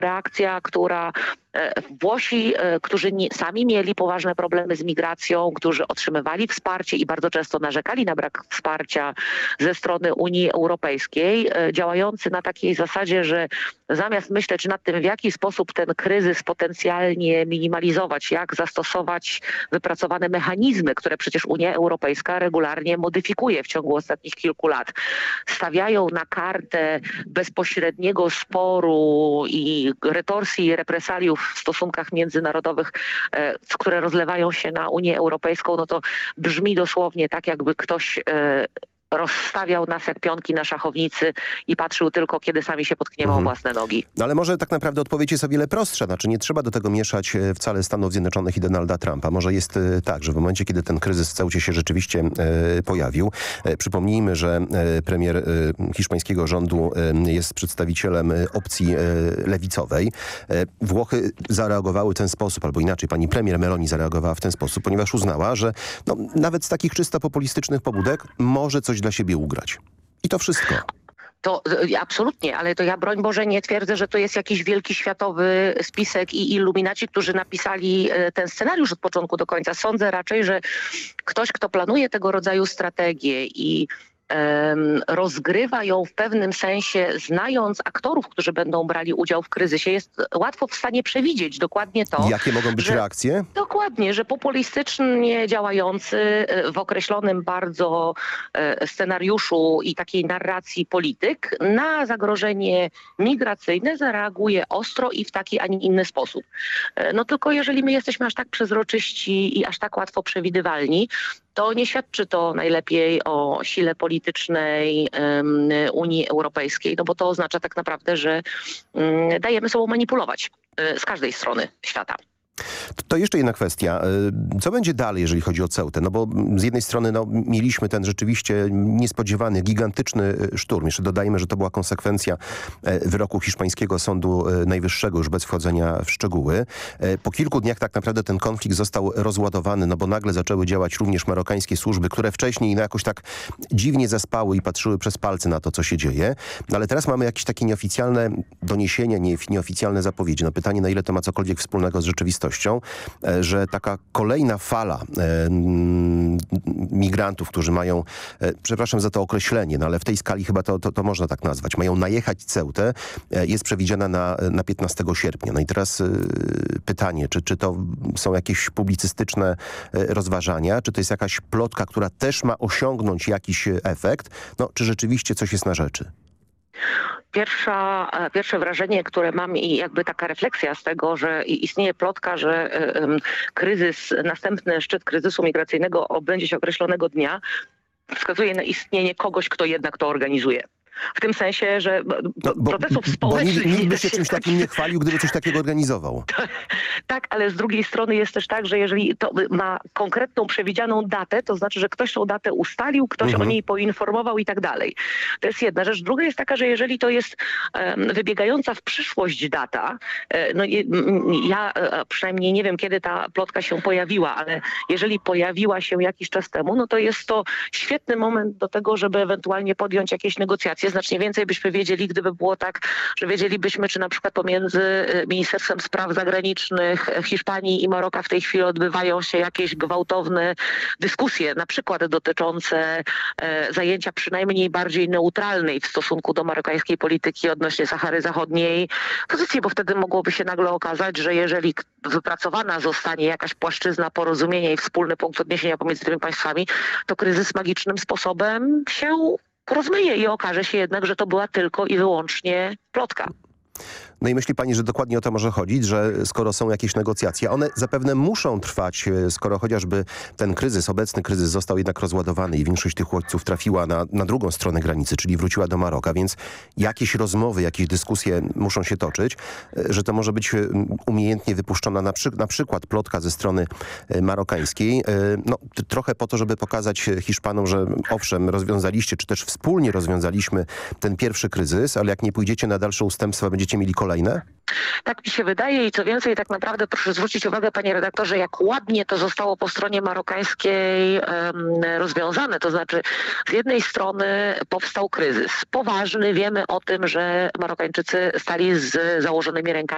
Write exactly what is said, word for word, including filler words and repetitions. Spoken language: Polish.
reakcja, która Włosi, którzy nie, sami mieli poważne problemy z migracją, którzy otrzymywali wsparcie i bardzo często narzekali na brak wsparcia ze strony Unii Europejskiej, działający na takiej zasadzie, że zamiast myśleć nad tym, w jaki sposób ten kryzys potencjalnie minimalizować, jak zastosować wypracowane mechanizmy, które przecież Unia Europejska regularnie modyfikuje w ciągu ostatnich kilku lat, stawiają na kartę bezpośredniego sporu i retorsji i represaliów w stosunkach międzynarodowych, które rozlewają się na Unię Europejską, no to brzmi dosłownie tak, jakby ktoś rozstawiał nas jak pionki na szachownicy i patrzył tylko, kiedy sami się potkniemy mhm. o własne nogi. No ale może tak naprawdę odpowiedź jest o wiele prostsza. Znaczy nie trzeba do tego mieszać wcale Stanów Zjednoczonych i Donalda Trumpa. Może jest tak, że w momencie, kiedy ten kryzys w Ceucie się rzeczywiście e, pojawił, e, przypomnijmy, że e, premier e, hiszpańskiego rządu e, jest przedstawicielem opcji e, lewicowej. E, Włochy zareagowały w ten sposób, albo inaczej, pani premier Meloni zareagowała w ten sposób, ponieważ uznała, że no, nawet z takich czysto populistycznych pobudek może coś dla siebie ugrać. I to wszystko. To absolutnie, ale to ja broń Boże nie twierdzę, że to jest jakiś wielki światowy spisek i iluminaci, którzy napisali ten scenariusz od początku do końca. Sądzę raczej, że ktoś, kto planuje tego rodzaju strategię i rozgrywa ją w pewnym sensie, znając aktorów, którzy będą brali udział w kryzysie, jest łatwo w stanie przewidzieć dokładnie to. Jakie mogą być że, reakcje? Dokładnie, że populistycznie działający w określonym bardzo scenariuszu i takiej narracji polityk na zagrożenie migracyjne zareaguje ostro i w taki, a nie inny sposób. No tylko jeżeli my jesteśmy aż tak przezroczyści i aż tak łatwo przewidywalni, to nie świadczy to najlepiej o sile politycznej um, Unii Europejskiej, no bo to oznacza tak naprawdę, że um, dajemy sobą manipulować um, z każdej strony świata. To jeszcze jedna kwestia. Co będzie dalej, jeżeli chodzi o Ceutę? No bo z jednej strony no, mieliśmy ten rzeczywiście niespodziewany, gigantyczny szturm. Jeszcze dodajmy, że to była konsekwencja wyroku hiszpańskiego Sądu Najwyższego, już bez wchodzenia w szczegóły. Po kilku dniach tak naprawdę ten konflikt został rozładowany, no bo nagle zaczęły działać również marokańskie służby, które wcześniej no, jakoś tak dziwnie zaspały i patrzyły przez palce na to, co się dzieje. No, ale teraz mamy jakieś takie nieoficjalne doniesienia, nie, nieoficjalne zapowiedzi. No pytanie, na ile to ma cokolwiek wspólnego z rzeczywistością, że taka kolejna fala e, migrantów, którzy mają, e, przepraszam za to określenie, no ale w tej skali chyba to, to, to można tak nazwać, mają najechać Ceutę, e, jest przewidziana na, na piętnastego sierpnia. No i teraz e, pytanie, czy, czy to są jakieś publicystyczne e, rozważania, czy to jest jakaś plotka, która też ma osiągnąć jakiś efekt, no czy rzeczywiście coś jest na rzeczy? Pierwsza, pierwsze wrażenie, które mam i jakby taka refleksja z tego, że istnieje plotka, że um, kryzys, następny szczyt kryzysu migracyjnego odbędzie się określonego dnia, wskazuje na istnienie kogoś, kto jednak to organizuje. W tym sensie, że no, bo, procesów bo społecznych... Bo nikt by się czymś takim nie chwalił, gdyby coś takiego organizował. Tak, ale z drugiej strony jest też tak, że jeżeli to ma konkretną, przewidzianą datę, to znaczy, że ktoś tą datę ustalił, ktoś mhm. o niej poinformował i tak dalej. To jest jedna rzecz. Druga jest taka, że jeżeli to jest um, wybiegająca w przyszłość data, e, no ja e, przynajmniej nie wiem, kiedy ta plotka się pojawiła, ale jeżeli pojawiła się jakiś czas temu, no to jest to świetny moment do tego, żeby ewentualnie podjąć jakieś negocjacje. Znacznie więcej byśmy wiedzieli, gdyby było tak, że wiedzielibyśmy, czy na przykład pomiędzy Ministerstwem Spraw Zagranicznych Hiszpanii i Maroka w tej chwili odbywają się jakieś gwałtowne dyskusje, na przykład dotyczące e, zajęcia przynajmniej bardziej neutralnej w stosunku do marokańskiej polityki odnośnie Sahary Zachodniej pozycji, bo wtedy mogłoby się nagle okazać, że jeżeli wypracowana zostanie jakaś płaszczyzna porozumienia i wspólny punkt odniesienia pomiędzy tymi państwami, to kryzys magicznym sposobem się rozmyje i okaże się jednak, że to była tylko i wyłącznie plotka. No i myśli pani, że dokładnie o to może chodzić, że skoro są jakieś negocjacje, one zapewne muszą trwać, skoro chociażby ten kryzys, obecny kryzys został jednak rozładowany i większość tych uchodźców trafiła na, na drugą stronę granicy, czyli wróciła do Maroka, więc jakieś rozmowy, jakieś dyskusje muszą się toczyć, że to może być umiejętnie wypuszczona na, przy, na przykład plotka ze strony marokańskiej, no trochę po to, żeby pokazać Hiszpanom, że owszem, rozwiązaliście, czy też wspólnie rozwiązaliśmy ten pierwszy kryzys, ale jak nie pójdziecie na dalsze ustępstwa, będziecie mieli kolejne. Tak mi się wydaje i co więcej, tak naprawdę proszę zwrócić uwagę, panie redaktorze, jak ładnie to zostało po stronie marokańskiej um, rozwiązane. To znaczy z jednej strony powstał kryzys poważny. Wiemy o tym, że Marokańczycy stali z założonymi rękami